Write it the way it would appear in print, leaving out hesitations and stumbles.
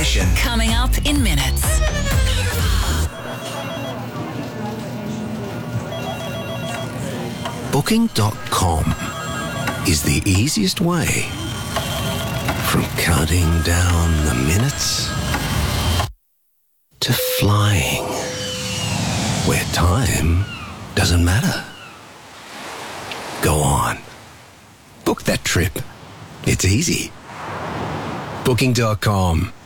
information. Coming up in minutes. Booking.com is the easiest way from counting down the minutes to flying, where time doesn't matter. Go on. Book that trip. It's easy. Booking.com.